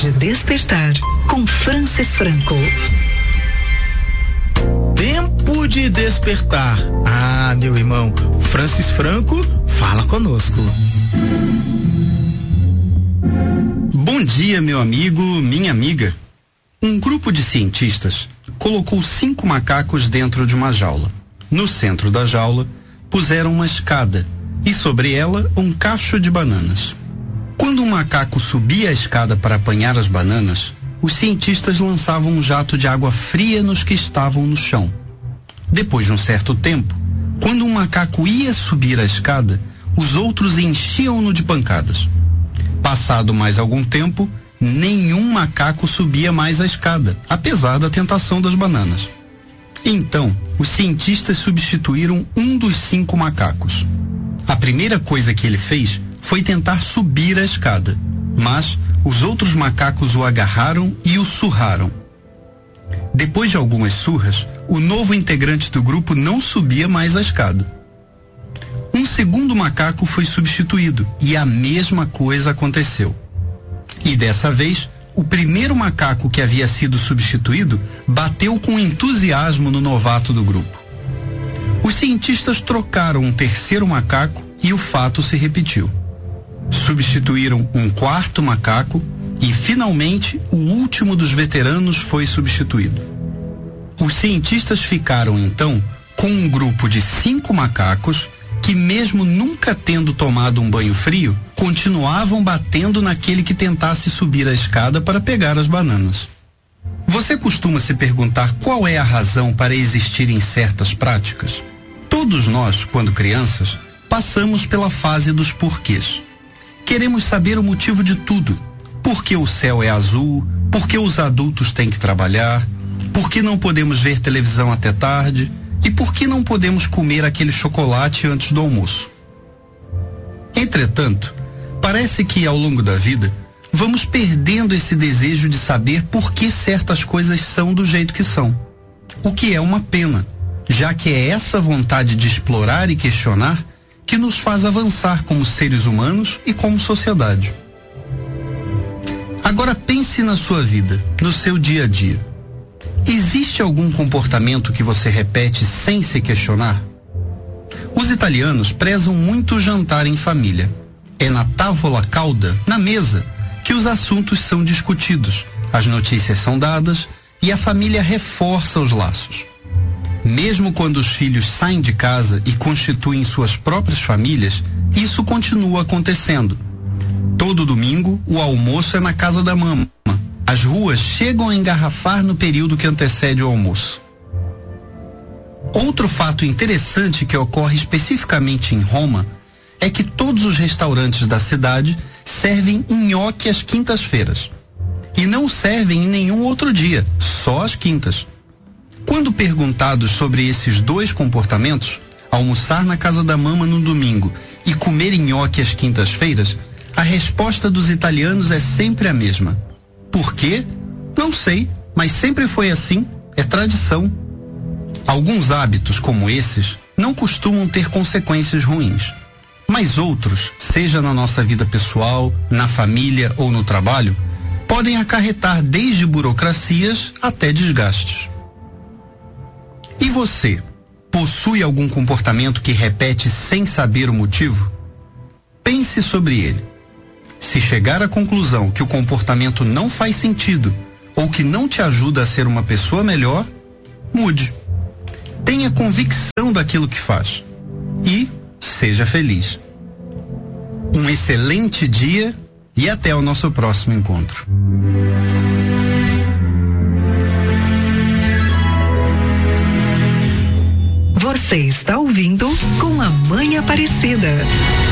de despertar com Francis Franco. Tempo de despertar. Ah, meu irmão, Francis Franco fala conosco. Bom dia, meu amigo, minha amiga. Um grupo de cientistas colocou 5 macacos dentro de uma jaula. No centro da jaula, puseram uma escada e sobre ela um cacho de bananas. Quando um macaco subia a escada para apanhar as bananas, os cientistas lançavam um jato de água fria nos que estavam no chão. Depois de um certo tempo, quando um macaco ia subir a escada, os outros enchiam-no de pancadas. Passado mais algum tempo, nenhum macaco subia mais a escada, apesar da tentação das bananas. Então, os cientistas substituíram um dos 5 macacos. A primeira coisa que ele fez foi tentar subir a escada, mas os outros macacos o agarraram e o surraram. Depois de algumas surras, o novo integrante do grupo não subia mais a escada. Um segundo macaco foi substituído e a mesma coisa aconteceu. E dessa vez, o primeiro macaco que havia sido substituído bateu com entusiasmo no novato do grupo. Os cientistas trocaram um terceiro macaco e o fato se repetiu. Substituíram um quarto macaco e, finalmente, o último dos veteranos foi substituído. Os cientistas ficaram, então, com um grupo de 5 macacos que, mesmo nunca tendo tomado um banho frio, continuavam batendo naquele que tentasse subir a escada para pegar as bananas. Você costuma se perguntar qual é a razão para existirem certas práticas? Todos nós, quando crianças, passamos pela fase dos porquês. Queremos saber o motivo de tudo. Por que o céu é azul? Por que os adultos têm que trabalhar? Por que não podemos ver televisão até tarde? E por que não podemos comer aquele chocolate antes do almoço? Entretanto, parece que ao longo da vida, vamos perdendo esse desejo de saber por que certas coisas são do jeito que são. O que é uma pena, já que é essa vontade de explorar e questionar que nos faz avançar como seres humanos e como sociedade. Agora pense na sua vida, no seu dia a dia. Existe algum comportamento que você repete sem se questionar? Os italianos prezam muito o jantar em família. É na tavola cauda, na mesa, que os assuntos são discutidos, as notícias são dadas e a família reforça os laços. Mesmo quando os filhos saem de casa e constituem suas próprias famílias, isso continua acontecendo. Todo domingo, o almoço é na casa da mama. As ruas chegam a engarrafar no período que antecede o almoço. Outro fato interessante que ocorre especificamente em Roma é que todos os restaurantes da cidade servem nhoque às quintas-feiras. E não servem em nenhum outro dia, só às quintas. Quando perguntados sobre esses 2 comportamentos, almoçar na casa da mama no domingo e comer nhoque às quintas-feiras, a resposta dos italianos é sempre a mesma. Por quê? Não sei, mas sempre foi assim, é tradição. Alguns hábitos como esses não costumam ter consequências ruins, mas outros, seja na nossa vida pessoal, na família ou no trabalho, podem acarretar desde burocracias até desgastes. E você, possui algum comportamento que repete sem saber o motivo? Pense sobre ele. Se chegar à conclusão que o comportamento não faz sentido ou que não te ajuda a ser uma pessoa melhor, mude. Tenha convicção daquilo que faz e seja feliz. Um excelente dia e até o nosso próximo encontro. Você está ouvindo Com a Mãe Aparecida.